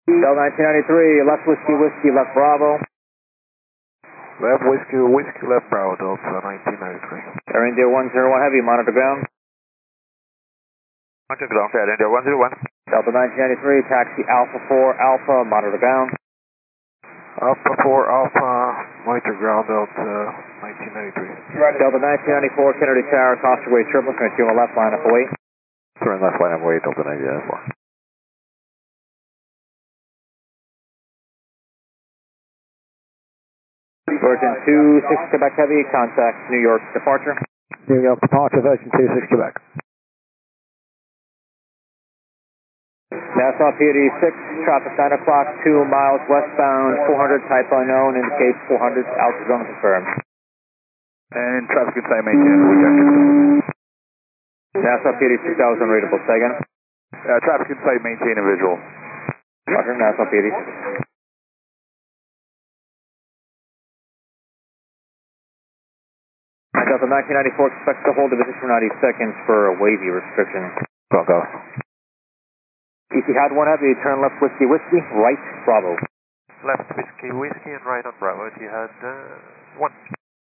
Delta 1993, left whiskey, whiskey, left Bravo. Left whiskey, whiskey, left Bravo, Delta 1993. Air India 101 Heavy, monitor ground. Monitor ground, Air India 101. Delta 1993, taxi Alpha 4 Alpha, monitor ground. Alpha 4 Alpha, monitor ground, Delta 1993. Delta 1994, Kennedy Tower, Costerway Triple, turn left, line up away. Turn left, line up away, Delta 1994. Virgin 26 Quebec Heavy, contact New York departure. New York departure, Virgin 26 Quebec. Nassau PD 6, traffic 9 o'clock, 2 miles westbound, 400 type unknown, indicates 400, altitude zone confirmed. And traffic inside maintain rejection. Nassau PD 6000, readable, say again. Traffic inside maintain and visual. Roger, Nassau PD. Delta 1994 expects to hold the position for 90 seconds for a wavy restriction. Go. EC had 1 Heavy, turn left whiskey, whiskey, right Bravo. Left whiskey, whiskey, and right on Bravo. He had 1.